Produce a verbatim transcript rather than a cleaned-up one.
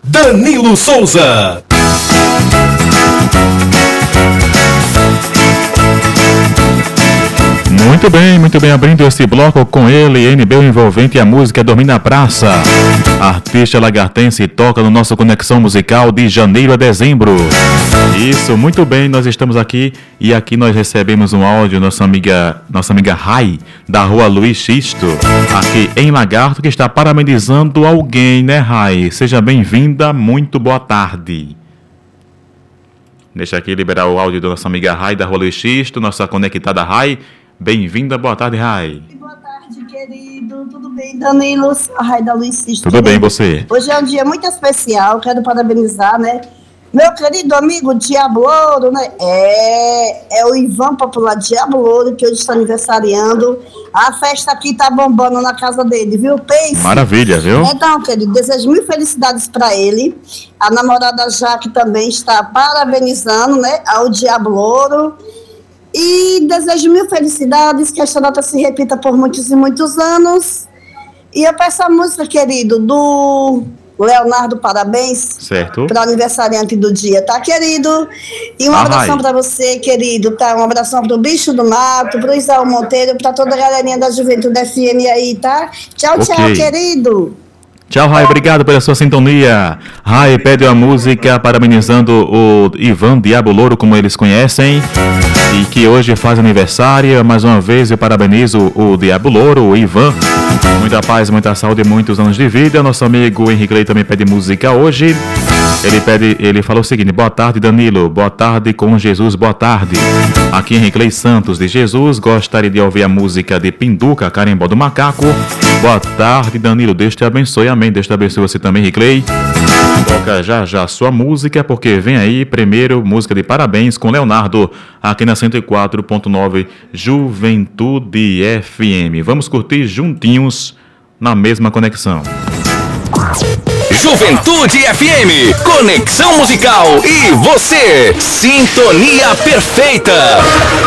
Danilo Souza. Muito bem, muito bem, abrindo esse bloco com ele, N B envolvente e a música Dormir na Praça. Artista lagartense toca no nosso Conexão Musical de janeiro a dezembro. Isso, muito bem, nós estamos aqui e aqui nós recebemos um áudio, nossa amiga, nossa amiga Rai, da rua Luiz Xisto, aqui em Lagarto, que está parabenizando alguém, né, Rai? Seja bem-vinda, muito boa tarde. Deixa aqui liberar o áudio da nossa amiga Rai, da rua Luiz Xisto, nossa conectada Rai. Bem-vinda, boa tarde, Rai. Boa tarde, querido. Tudo bem, Danilo? A Rai da Luiz Xisto. Tudo querido. Bem, você? Hoje é um dia muito especial, quero parabenizar, né? Meu querido amigo Diablouro, né? É, é o Ivan Popular Diablouro, que hoje está aniversariando. A festa aqui tá bombando na casa dele, viu? Pense. Maravilha, viu? Então, querido, desejo mil felicidades para ele. A namorada Jaque também está parabenizando, né? Ao Diablouro. E desejo mil felicidades, que esta data se repita por muitos e muitos anos. E eu peço a música, querido, do Leonardo Parabéns. Certo. Para o aniversariante do dia, tá, querido? E um ah, abração para você, querido, tá? Um abração pro Bicho do Mato, pro Isaú Monteiro, para toda a galerinha da Juventude F M aí, tá? Tchau, okay. Tchau, querido. Tchau, Rai, obrigado pela sua sintonia. Rai pede a música parabenizando o Ivan Diabo Louro, como eles conhecem, e que hoje faz aniversário. Mais uma vez eu parabenizo o Diabo Louro, o Ivan. Muita paz, muita saúde e muitos anos de vida. Nosso amigo Henrique Clay também pede música hoje. Ele pede, ele falou o seguinte: boa tarde, Danilo, boa tarde com Jesus, boa tarde. Aqui Henrique Clay Santos de Jesus, gostaria de ouvir a música de Pinduca, Carimbó do Macaco. Boa tarde, Danilo, Deus te abençoe, amém. Deus te abençoe você também, Henrique Clay. Toca já já a sua música, porque vem aí primeiro música de parabéns com Leonardo, aqui na cento e quatro ponto nove Juventude F M. Vamos curtir juntinhos na mesma conexão. Juventude F M, conexão musical e você, sintonia perfeita.